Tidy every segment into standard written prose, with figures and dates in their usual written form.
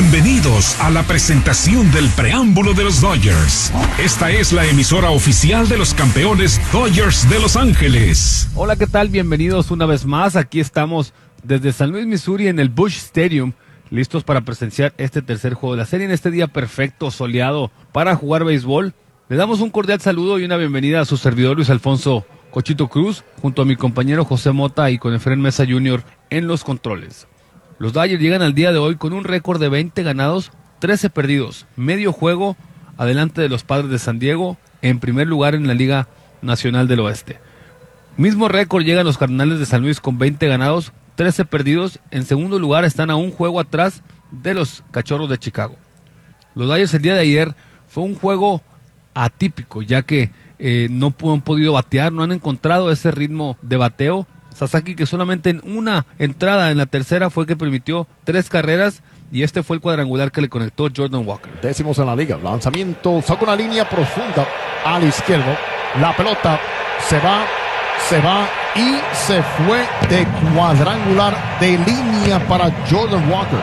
Bienvenidos a la presentación del preámbulo de los Dodgers. Esta es la emisora oficial de los campeones Dodgers de Los Ángeles. Hola, ¿qué tal? Bienvenidos una vez más. Aquí estamos desde San Luis, Missouri, en el Busch Stadium, listos para presenciar este tercer juego de la serie en este día perfecto, soleado, para jugar béisbol. Le damos un cordial saludo y una bienvenida a su servidor Luis Alfonso Cochito Cruz, junto a mi compañero José Mota y con Efraín Mesa Jr. en los controles. Los Dodgers llegan al día de hoy con un récord de 20 ganados, 13 perdidos, medio juego adelante de los Padres de San Diego, en primer lugar en la Liga Nacional del Oeste. Mismo récord llegan los Cardenales de San Luis con 20 ganados, 13 perdidos. En segundo lugar están a un juego atrás de los Cachorros de Chicago. Los Dodgers el día de ayer fue un juego atípico, ya que no han podido batear, no han encontrado ese ritmo de bateo. Sasaki, que solamente en una entrada en la tercera fue que permitió 3 carreras, y este fue el cuadrangular que le conectó Jordan Walker. Décimos en la liga, lanzamiento, saca una línea profunda al izquierdo, la pelota se va y se fue de cuadrangular de línea para Jordan Walker.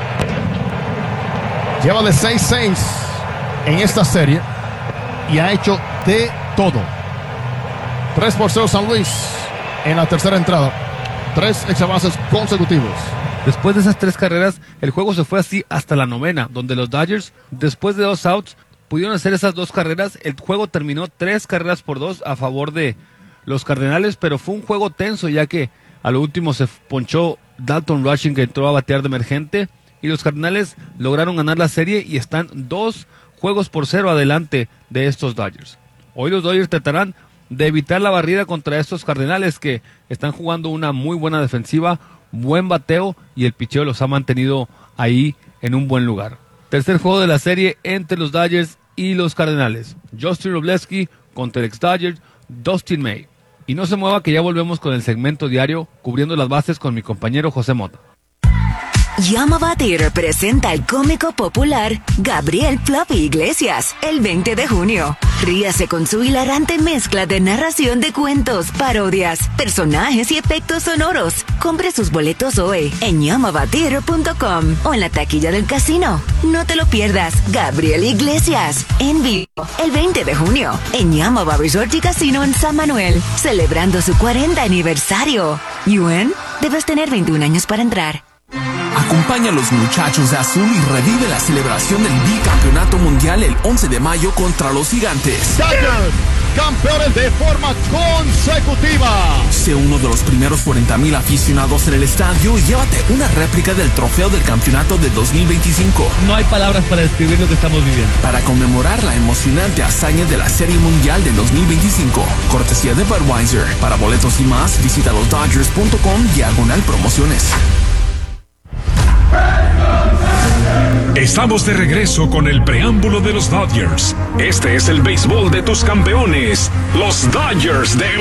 Lleva de 6-6 en esta serie y ha hecho de todo. 3-0 San Luis en la tercera entrada. 3 extra bases consecutivos. Después de esas 3 carreras, el juego se fue así hasta la novena, donde los Dodgers, después de 2 outs, pudieron hacer esas 2 carreras. El juego terminó 3-2 a favor de los Cardenales, pero fue un juego tenso, ya que a lo último se ponchó Dalton Rushing, que entró a batear de emergente, y los Cardenales lograron ganar la serie y están 2-0 adelante de estos Dodgers. Hoy los Dodgers tratarán de evitar la barrida contra estos Cardenales, que están jugando una muy buena defensiva, buen bateo, y el picheo los ha mantenido ahí en un buen lugar. Tercer juego de la serie entre los Dodgers y los Cardenales. Justin Robleski contra el ex-Dodger Dustin May. Y no se mueva, que ya volvemos con el segmento diario cubriendo las bases con mi compañero José Mota. Llama Batir presenta al cómico popular Gabriel Fluffy Iglesias el 20 de junio. Ríase con su hilarante mezcla de narración de cuentos, parodias, personajes y efectos sonoros. Compre sus boletos hoy en llamabatir.com o en la taquilla del casino. No te lo pierdas. Gabriel Iglesias en vivo el 20 de junio en Yamaba Resort y Casino en San Manuel, celebrando su 40 aniversario. ¿Yuen? Debes tener 21 años para entrar. Acompaña a los muchachos de azul y revive la celebración del bicampeonato mundial el 11 de mayo contra los Gigantes. Dodgers, campeones de forma consecutiva. Sé uno de los primeros 40,000 aficionados en el estadio y llévate una réplica del trofeo del campeonato de 2025. No hay palabras para describir lo que estamos viviendo. Para conmemorar la emocionante hazaña de la Serie Mundial de 2025, cortesía de Budweiser. Para boletos y más, visita losdodgers.com/promociones. Estamos de regreso con el preámbulo de los Dodgers. Este es el béisbol de tus campeones, los Dodgers de